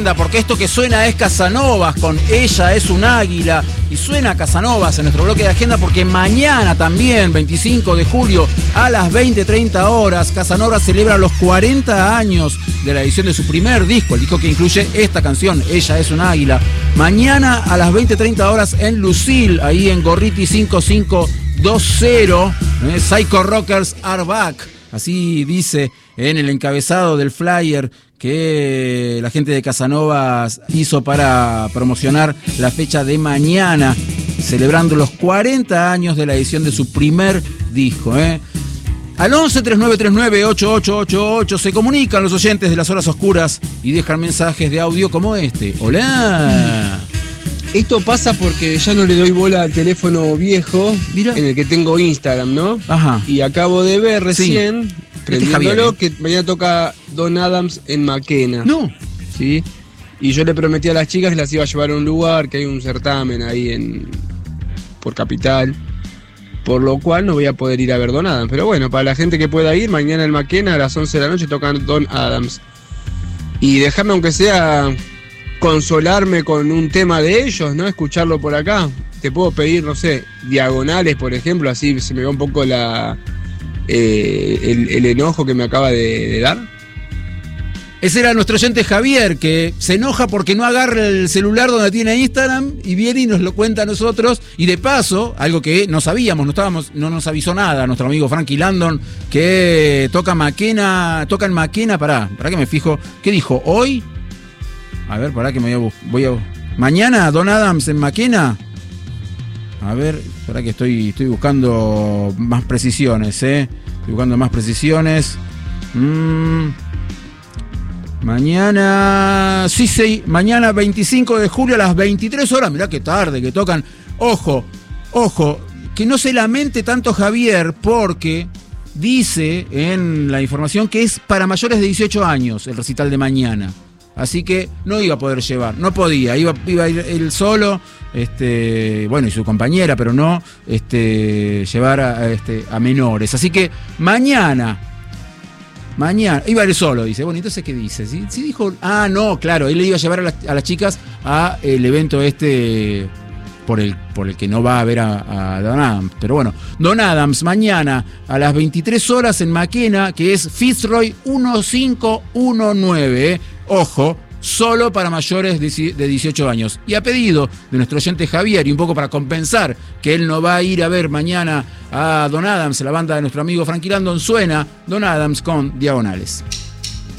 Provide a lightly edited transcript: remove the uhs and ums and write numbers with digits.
agenda, porque esto que suena es Casanovas con Ella es un águila. Y suena Casanovas en nuestro bloque de agenda porque mañana también, 25 de julio, a las 20:30 horas, Casanovas celebra los 40 años de la edición de su primer disco, el disco que incluye esta canción, Ella es un águila. Mañana a las 20:30 horas en Lucil, ahí en Gorriti 5520, Psycho Rockers Are Back. Así dice en el encabezado del flyer que la gente de Casanovas hizo para promocionar la fecha de mañana, celebrando los 40 años de la edición de su primer disco. Al 11-3939-8888 se comunican los oyentes de las horas oscuras y dejan mensajes de audio como este. ¡Hola! Esto pasa porque ya no le doy bola al teléfono viejo. Mira. En el que tengo Instagram, ¿no? Ajá. Y acabo de ver recién, prendiéndolo, Javier, que mañana toca Don Adams en Maquena. No. ¿Sí? Y yo le prometí a las chicas que las iba a llevar a un lugar, que hay un certamen ahí por Capital. Por lo cual no voy a poder ir a ver Don Adams. Pero bueno, para la gente que pueda ir, mañana en Maquena a las 11 de la noche tocan Don Adams. Y dejarme, aunque sea, consolarme con un tema de ellos, ¿no? Escucharlo por acá. Te puedo pedir, no sé, Diagonales, por ejemplo, así se me va un poco el enojo que me acaba de dar. Ese era nuestro oyente Javier, que se enoja porque no agarra el celular donde tiene Instagram y viene y nos lo cuenta a nosotros. Y de paso, algo que no sabíamos, no nos avisó nada, nuestro amigo Frankie Landon, que toca en Maquena, pará que me fijo, ¿qué dijo? ¿Hoy? A ver, pará que me voy a... ¿Mañana Don Adams en Maquena? A ver, pará que estoy buscando más precisiones, Estoy buscando más precisiones. Mañana, sí, mañana 25 de julio a las 23 horas. Mirá qué tarde que tocan. Ojo, que no se lamente tanto Javier porque dice en la información que es para mayores de 18 años el recital de mañana. Así que no iba a poder llevar, no podía, iba a ir él solo, bueno, y su compañera, pero no llevar a menores. Así que mañana, iba a ir solo, dice. Bueno, entonces, ¿qué dice? ¿Sí dijo? Ah, no, claro, él le iba a llevar a las chicas a el evento por el que no va a ver a Don Adams. Pero bueno, Don Adams mañana a las 23 horas en Maquena, que es Fitzroy 1519, Ojo, solo para mayores de 18 años. Y a pedido de nuestro oyente Javier, y un poco para compensar que él no va a ir a ver mañana a Don Adams, la banda de nuestro amigo Frankie Landon, suena Don Adams con Diagonales.